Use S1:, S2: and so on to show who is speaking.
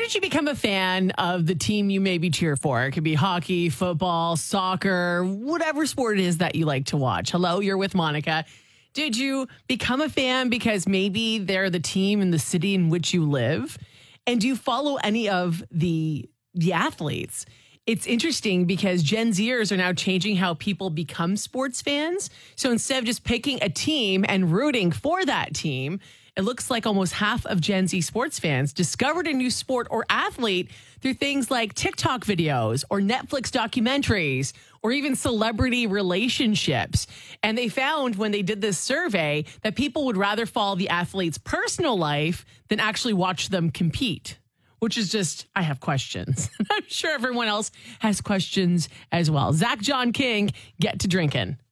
S1: did you become a fan of the team you maybe cheer for? It could be hockey, football, soccer, whatever sport it is that you like to watch. Hello, you're with Monica. Did you become a fan because maybe they're the team in the city in which you live? And do you follow any of the athletes? It's interesting because Gen Zers are now changing how people become sports fans. So instead of just picking a team and rooting for that team, it looks like almost half of Gen Z sports fans discovered a new sport or athlete through things like TikTok videos or Netflix documentaries or even celebrity relationships. And they found when they did this survey that people would rather follow the athlete's personal life than actually watch them compete, which is just, I have questions. I'm sure everyone else has questions as well. Zach John King, get to drinking.